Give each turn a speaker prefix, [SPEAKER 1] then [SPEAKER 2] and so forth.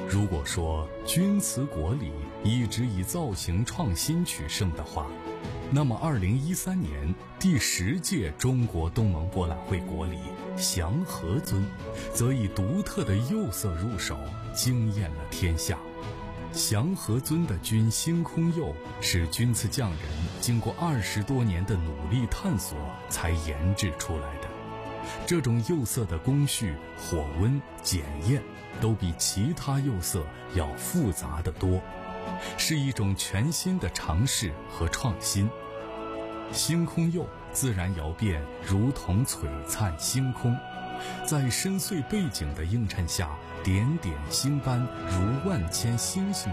[SPEAKER 1] 如果说钧瓷国礼一直以造型创新取胜的话，那么2013年第10届中国东盟博览会国礼祥和尊则以独特的釉色入手，惊艳了天下。祥和尊的钧星空釉是钧瓷匠人经过20多年的努力探索才研制出来的。这种釉色的工序、火温、检验都比其他釉色要复杂得多，是一种全新的尝试和创新。星空釉自然窑变如同璀璨星空，在深邃背景的映衬下，点点星斑如万千星星